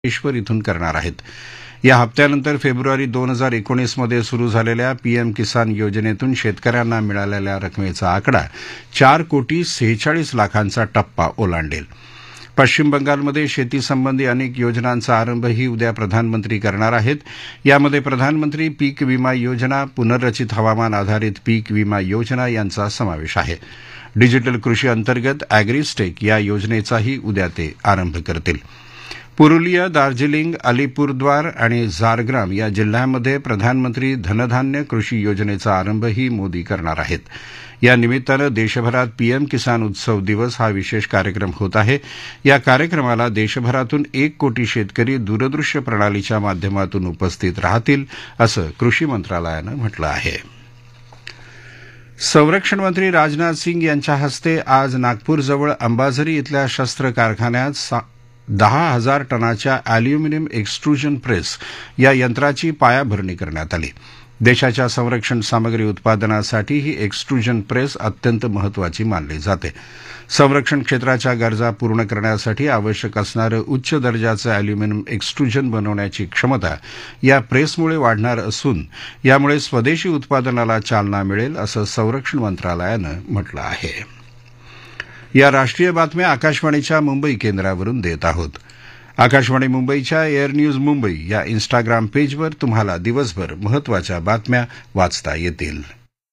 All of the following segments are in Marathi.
ईश्वर इथून करणार आहेत. या हप्त्यानंतर फेब्रुवारी 2019 मध्ये सुरू झालेल्या पीएम किसान योजनेतून शेतकऱ्यांना मिळालेल्या रकमेचा आकडा 4,46 लाखांचा टप्पा ओलांडेल. पश्चिम बंगालमध्ये शेतीसंबंधी अनेक योजनांचा आरंभही उद्या प्रधानमंत्री करणार आहेत. यामध्ये प्रधानमंत्री पीक विमा योजना, पुनर्रचित हवामान आधारित पीक विमा योजना यांचा समावेश आहे. डिजिटल कृषी अंतर्गत अॅग्रीस्टेक या योजनेचाही उद्या ते आरंभ करतील. पुरुलिया, दार्जिलिंग, अलिपूरद्वार आणि झारग्राम या जिल्ह्यांमध्ये प्रधानमंत्री धनधान्य कृषी योजनेचा आरंभही मोदी करणार आहेत. या निमित्तानं देशभरात पीएम किसान उत्सव दिवस हा विशेष कार्यक्रम होत आहे. या कार्यक्रमाला देशभरातून 1 कोटी शेतकरी दूरदृश्य प्रणालीच्या माध्यमातून उपस्थित राहतील, असं कृषी मंत्रालयानं म्हटलं आहे. संरक्षण मंत्री राजनाथ सिंग यांच्या हस्ते आज नागपूरजवळ अंबाझरी इथल्या शस्त्र कारखान्यात 10,000 टनाच्या अॅल्युमिनियम एक्स्ट्रुजन प्रेस या यंत्राची पायाभरणी करण्यात आली. देशाच्या संरक्षण सामग्री उत्पादनासाठी ही एक्स्ट्रुजन प्रेस अत्यंत महत्त्वाची मानली जाते. संरक्षण क्षेत्राच्या गरजा पूर्ण करण्यासाठी आवश्यक असणारं उच्च दर्जाचं अॅल्युमिनियम एक्स्ट्रुजन बनवण्याची क्षमता या प्रेसमुळे वाढणार असून यामुळे स्वदेशी उत्पादनाला चालना मिळेल, असं संरक्षण मंत्रालयानं म्हटलं आहे. या राष्ट्रीय बातम्या आकाशवाणीच्या मुंबई केंद्रावरून देत आहोत. आकाशवाणी मुंबईच्या एअर न्यूज मुंबई या इन्स्टाग्राम पेजवर तुम्हाला दिवसभर महत्त्वाच्या बातम्या वाचता येतील.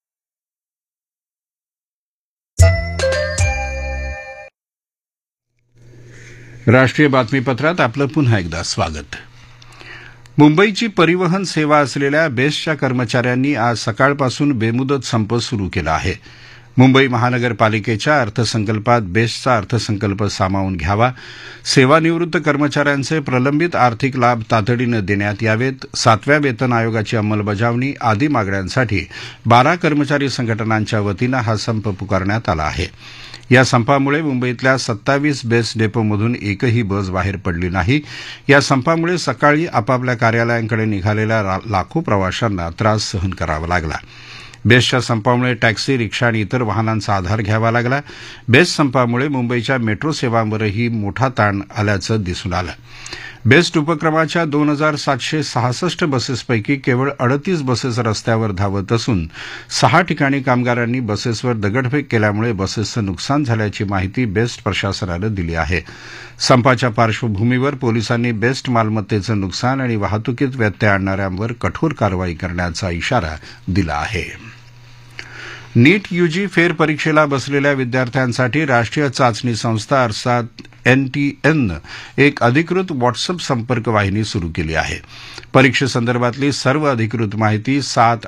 राष्ट्रीय बातमीपत्रात आपलं पुन्हा एकदा स्वागत. मुंबईची परिवहन सेवा असलेल्या बेस्टच्या कर्मचाऱ्यांनी आज सकाळपासून बेमुदत संप सुरू केला आहे. मुंबई महानगरपालिकेच्या अर्थसंकल्पात बेस्टचा अर्थसंकल्प सामावून घ्यावा, सेवानिवृत्त कर्मचाऱ्यांचे प्रलंबित आर्थिक लाभ तातडीनं देण्यात यावेत, 7व्या वेतन आयोगाची अंमलबजावणी आदी मागण्यांसाठी 12 कर्मचारी संघटनांच्या वतीनं हा संप पुकारण्यात आला आहे. या संपामुळे मुंबईतल्या 27 बेस्ट डेपोमधून एकही बस बाहेर पडली नाही. या संपामुळे सकाळी आपापल्या कार्यालयांकडे निघालेल्या लाखो प्रवाशांना त्रास सहन करावा लागला. बेस्टच्या संपामुळे टॅक्सी, रिक्षा आणि इतर वाहनांचा आधार घ्यावा लागला. बेस्ट संपामुळे मुंबईच्या मेट्रो सेवांवरही मोठा ताण आल्याचं दिसून आलं. बेस्ट उपक्रमाच्या 2,766 बसेसपैकी केवळ 38 बसेस रस्त्यावर धावत असून 6 ठिकाणी कामगारांनी बसेसवर दगडफेक केल्यामुळे बसेसचं नुकसान झाल्याची माहिती बेस्ट प्रशासनानं दिली आहे. संपाच्या पार्श्वभूमीवर पोलिसांनी बेस्ट मालमत्तेचं नुकसान आणि वाहतुकीत व्यत्यय आणणाऱ्यांवर कठोर कारवाई करण्याचा इशारा दिला आहे. नीट यूजी फेरपरीक्षेला बसलेल्या विद्यार्थ्यांसाठी राष्ट्रीय चाचणी संस्था अर्थात एनटीएनं एक अधिकृत व्हॉट्सअप संपर्क वाहिनी सुरू केली आहे. परीक्षेसंदर्भातली सर्व अधिकृत माहिती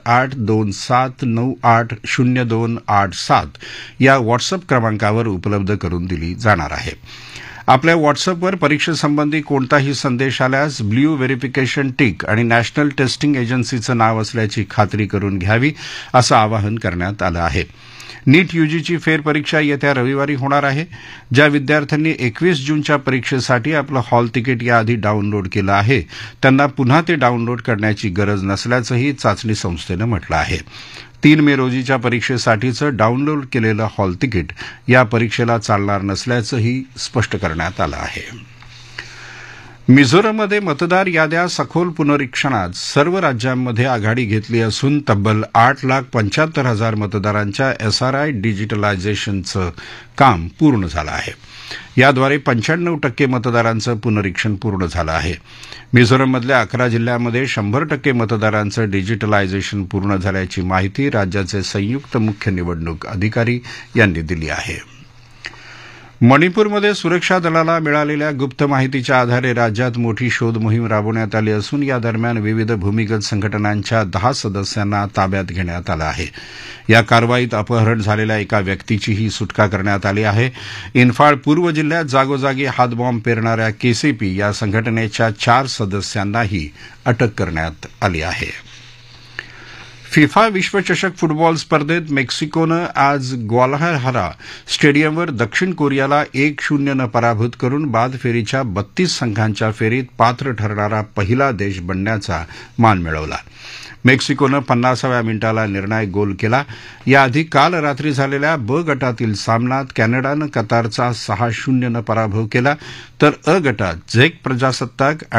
7827980287 या व्हॉट्सअप क्रमांकावर उपलब्ध करून दिली जाणार आहे. आपल्या व्हॉट्सअपवर परीक्षेसंबंधी कोणताही संदेश आल्यास ब्ल्यू व्हेरिफिकेशन टिक आणि नॅशनल टेस्टिंग एजन्सीचं नाव असल्याची खात्री करून घ्यावी, असं आवाहन करण्यात आलं आहे. नीट यूजीची फेरपरीक्षा येत्या रविवारी होणार आहे. ज्या विद्यार्थ्यांनी 21 जूनच्या परीक्षेसाठी आपलं हॉल तिकीट याआधी डाउनलोड केलं आहे त्यांना पुन्हा ते डाउनलोड करण्याची गरज नसल्याचंही चाचणी संस्थेनं म्हटलं आहे. 3 मे रोजीच्या परीक्षेसाठीचं डाउनलोड केलेलं हॉल तिकीट या परीक्षेला चालणार नसल्याचंही स्पष्ट करण्यात आलं आहे. मिझोरममध्ये मतदार याद्या सखोल पुनरीक्षणात सर्व राज्यांमध्ये आघाडी घेतली असून तब्बल 8,75,000 मतदारांच्या एसआरआय डिजिटलायझेशनचं काम पूर्ण झालं आहे. याद्वारे 95% मतदारांचं पुनरीक्षण पूर्ण झालं आहे. मिझोरममधल्या 11 जिल्ह्यांमध्ये 100% मतदारांचं डिजिटलायझेशन पूर्ण झाल्याची माहिती राज्याचे संयुक्त मुख्य निवडणूक अधिकारी यांनी दिली आहे. मणिपूरमध्ये सुरक्षा दलाला मिळालेल्या गुप्त माहितीच्या आधारे राज्यात मोठी शोध मोहीम राबवण्यात आली असून या दरम्यान विविध भूमिगत संघटनांच्या 10 सदस्यांना ताब्यात घेण्यात आलं आहे. या कारवाईत अपहरण झालेल्या एका व्यक्तीचीही सुटका करण्यात आली आहे. इन्फाळ पूर्व जिल्ह्यात जागोजागी हातबॉम्ब पेरणाऱ्या केसीपी या संघटनेच्या 4 सदस्यांनाही अटक करण्यात आली आहे. फिफा विश्वचषक फुटबॉल स्पर्धेत मेक्सिकोनं आज ग्वाल्हारा स्टेडियमवर दक्षिण कोरियाला 1-0नं पराभूत करून बाद फेरीच्या 32 संघांच्या फेरीत पात्र ठरणारा पहिला देश बनण्याचा मान मिळवला. मेक्सिकोनं 50व्या मिनिटाला निर्णायक गोल केला. याआधी काल रात्री झालेल्या ब गटातील सामन्यात कॅनडानं कतारचा 6-0नं पराभव केला तर अ गटात झेक प्रजासत्ताक